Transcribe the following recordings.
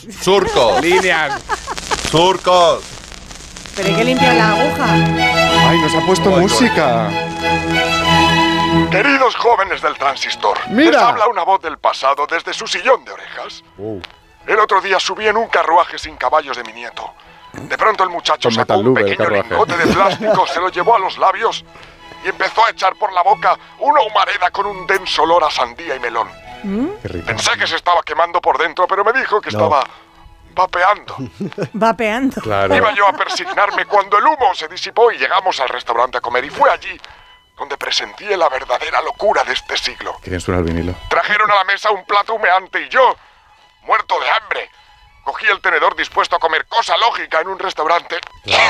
Surcos. Líneas. Surcos. Pero hay que limpiar la aguja. Ay, nos ha puesto música. Queridos jóvenes del transistor, Mira. les habla una voz del pasado desde su sillón de orejas. El otro día subí en un carruaje sin caballos de mi nieto. De pronto el muchacho Con sacó un Metalube, el pequeño carruaje. lingote de plástico, se lo llevó a los labios y empezó a echar por la boca una humareda con un denso olor a sandía y melón. Qué rico. Pensé que se estaba quemando por dentro, pero me dijo que estaba vapeando. Vapeando. Claro. Iba yo a persignarme cuando el humo se disipó y llegamos al restaurante a comer. Y fue allí donde presencié la verdadera locura de este siglo. Qué bien suena el vinilo. Trajeron a la mesa un plato humeante y yo, muerto de hambre, cogí el tenedor dispuesto a comer, cosa lógica en un restaurante.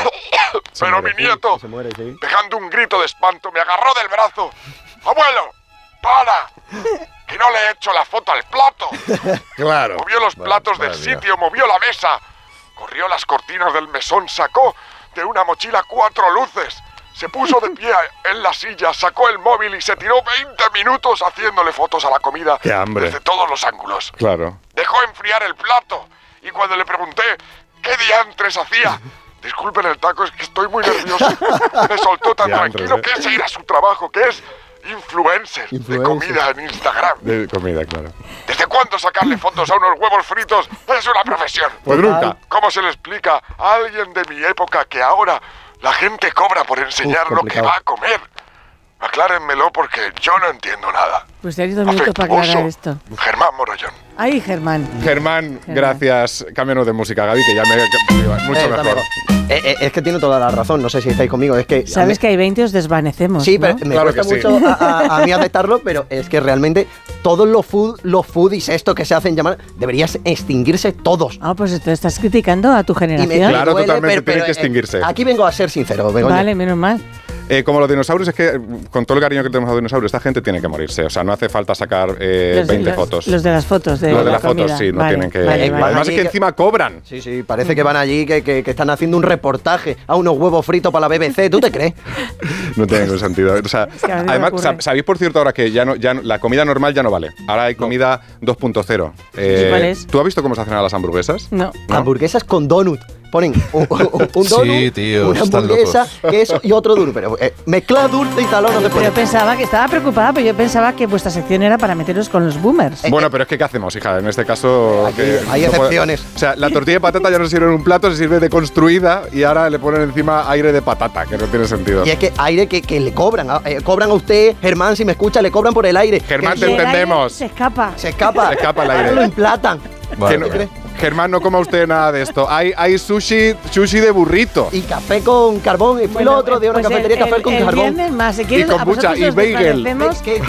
Pero mi nieto, dejando un grito de espanto, me agarró del brazo. ¡Abuelo, para! ¡Que no le he hecho la foto al plato! Claro. Movió los platos del sitio, movió la mesa, corrió las cortinas del mesón, sacó de una mochila 4 luces, se puso de pie en la silla, sacó el móvil y se tiró 20 minutos haciéndole fotos a la comida. ¡Qué hambre! Desde todos los ángulos. Claro. Dejó enfriar el plato y cuando le pregunté qué diantres hacía, disculpen el taco, es que estoy muy nervioso, me soltó tan Diantres, tranquilo que es ir a su trabajo, que es influencer de comida en Instagram. De comida, claro. ¿Desde cuándo sacarle fotos a unos huevos fritos es una profesión? Pues nunca. ¿Cómo se le explica a alguien de mi época que ahora la gente cobra por enseñar lo que va a comer? Aclárenmelo porque yo no entiendo nada. Pues te has 2 minutos para aclarar esto. Germán Morollón. Ay, Germán. Germán, gracias. Cámbianos de música, Gaby, que ya me mucho mejor. Es que tiene toda la razón, no sé si estáis conmigo, es que... Sabes que hay 20 os desvanecemos, Sí, ¿no? pero me Claro cuesta que sí. mucho a mí aceptarlo, pero es que realmente todos los foodies estos que se hacen llamar, deberían extinguirse todos. Ah, pues te estás criticando a tu generación. Claro, totalmente, tienen que extinguirse. Aquí vengo a ser sincero, Begoña. Vale, menos mal. Como los dinosaurios, es que con todo el cariño que tenemos a los dinosaurios, esta gente tiene que morirse. O sea, no hace falta sacar 20 fotos. Los de las fotos. Los de la las fotos, comida. sí, no Vale, tienen que... vale, vale. Además es que encima cobran. Sí, parece que van allí, que están haciendo un reportaje a unos huevos fritos para la BBC, ¿tú te crees? No tiene ningún sentido. O sea, que a mí me además, ocurre. ¿sabéis por cierto ahora que ya no, la comida normal ya no vale? Ahora hay comida 2.0. ¿Y cuál es? ¿Tú has visto cómo se hacen ahora las hamburguesas? No. Hamburguesas con donut. Ponen un donut, Sí, tío, una están hamburguesa, locos. queso y otro duro. Pero mezcla dulce y talón no te Pero pones. pensaba que estaba preocupada, pero yo pensaba que vuestra sección era para meteros con los boomers. Bueno, pero es que ¿qué hacemos, hija? En este caso... Aquí que hay no puede- excepciones. O sea, la tortilla de patata ya no se sirve en un plato, se sirve deconstruida y ahora le ponen encima aire de patata, que no tiene sentido. Y es que aire que le cobran. Cobran a usted, Germán, si me escucha, le cobran por el aire. Germán, Que te Y el aire entendemos. Se escapa. se escapa. Se escapa el Ahora aire. lo emplatan. Vale, Que no- vale. Germán, no coma usted nada de esto. Hay sushi de burrito. Y café con carbón. Y fui el otro día a una pues cafetería café con el carbón. viernes más. Si quieres, Y kombucha, a vosotros y os bagel. desvanecemos, ¿Qué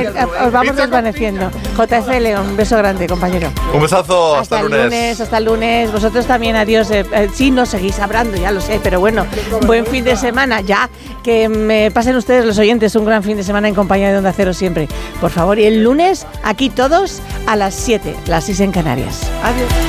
os vamos desvaneciendo. JF León, un beso grande, compañero. Un besazo, hasta el lunes. Hasta el lunes. Vosotros también, adiós. Sí, nos seguís hablando, ya lo sé, pero bueno, buen fin de semana. Ya, que me pasen ustedes, los oyentes, un gran fin de semana en compañía de Onda Cero siempre. Por favor, y el lunes, aquí todos a las 7, las 6 en Canarias. Adiós.